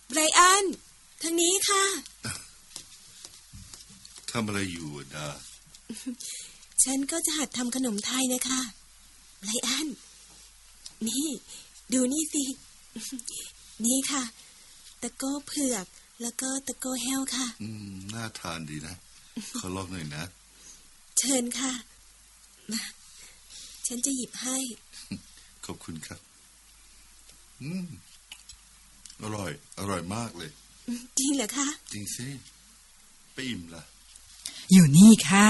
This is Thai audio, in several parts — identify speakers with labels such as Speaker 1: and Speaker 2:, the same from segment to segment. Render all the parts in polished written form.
Speaker 1: ไบรอันทางนี้ค่ะ
Speaker 2: ทำอะไรอยู่ดา
Speaker 1: ฉันก็จะหัดทำขนมไทยนะคะไบรอันนี่ดูนี่สินี่ค่ะตะโก้เผือกแล้วก็ตะโก้แห้วค่ะ
Speaker 2: น่าทานดีนะขอลองหน่อยนะ
Speaker 1: เชิญค่ะมาฉันจะหยิบให้
Speaker 2: ขอบคุณครับอร่อยมากเลย
Speaker 1: จริงเหรอคะ
Speaker 2: จริงสิไปอิ่มล่ะ
Speaker 3: อยู่นี่ค่ะ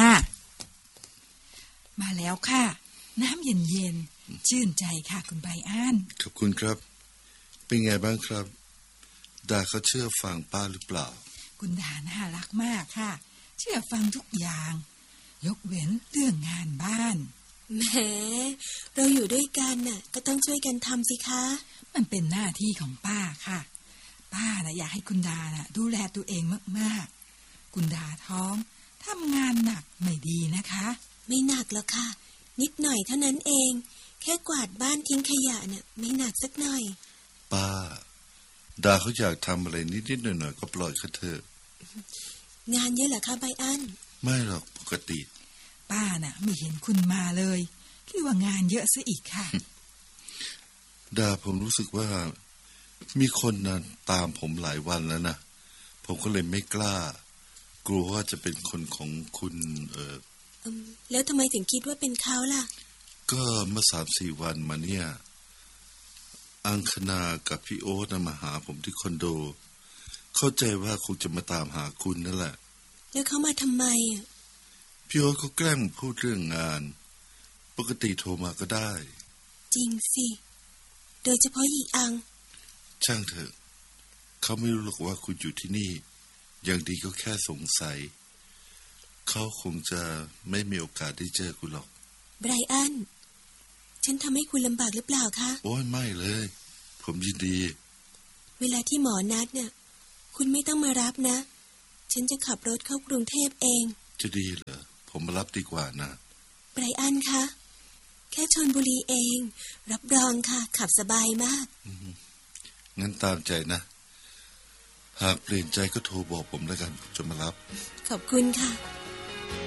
Speaker 3: มาแล้วค่ะน้ำเย็นๆชื่นใจค่ะคุณไบรอัน
Speaker 2: ขอบคุณครับเป็นไงบ้างครับดาเขาเชื่อฟังป้าหรือเปล่า
Speaker 3: คุณดาน่ารักมากค่ะเชื่อฟังทุกอย่างยกเว้นเรื่องงานบ้าน
Speaker 1: แหมเราอยู่ด้วยกันน่ะก็ต้องช่วยกันทำสิคะ
Speaker 3: มันเป็นหน้าที่ของป้าค่ะป้าน่ะอยากให้คุณดาน่ะดูแลตัวเองมากๆคุณดาท้องทำงานหนักไม่ดีนะคะ
Speaker 1: ไม่หนักหรอกค่ะนิดหน่อยเท่านั้นเองแค่กวาดบ้านทิ้งขยะน่ะไม่หนักสักหน่อย
Speaker 2: ป้าดาเขาอยากทำอะไรนิดๆหน่อยๆก็ปล่อยเขาเถอะ
Speaker 1: งานเยอะเหรอคะไบรอัน
Speaker 2: ไม่หรอกปกติ
Speaker 3: ป้าน่ะไม่เห็นคุณมาเลยคิดว่างานเยอะซะอีกค่ะ
Speaker 2: ดาผมรู้สึกว่ามีคนนั้นตามผมหลายวันแล้วนะผมก็เลยไม่กล้ากลัวว่าจะเป็นคนของคุณ
Speaker 1: แล้วทำไมถึงคิดว่าเป็นเขาล่ะ
Speaker 2: ก็เมื่อ 3-4 วันมาเนี่ยอังคณากับพี่โอ๊ตมาหาผมที่คอนโดเข้าใจว่าคงจะมาตามหาคุณนั่นแหละ
Speaker 1: แล้วเขามาทำไม
Speaker 2: พี่โอ๊ตเขาแกล้งพูดเรื่องงานปกติโทรมาก็ได้
Speaker 1: จริงสิโดยเฉพาะอีอัง
Speaker 2: ช่างเถอะเขาไม่รู้หรอกว่าคุณอยู่ที่นี่อย่างดีก็แค่สงสัยเขาคงจะไม่มีโอกาสได้เจอคุณหรอก
Speaker 1: ไบรอันฉันทำให้คุณลำบากหรือเปล่าคะ
Speaker 2: โอ้ยไม่เลยผมยินดี
Speaker 1: เวลาที่หมอนัดเนี่ยคุณไม่ต้องมารับนะฉันจะขับรถเข้ากรุงเทพเอง
Speaker 2: จะดีเหรอผมมารับดีกว่านะ
Speaker 1: ไบรอันคะแค่ชลบุรีเองรับรองค่ะขับสบายมาก
Speaker 2: งั้นตามใจนะหากเปลี่ยนใจก็โทรบอกผมแล้วกันจะมารับ
Speaker 1: ขอบคุณค่ะ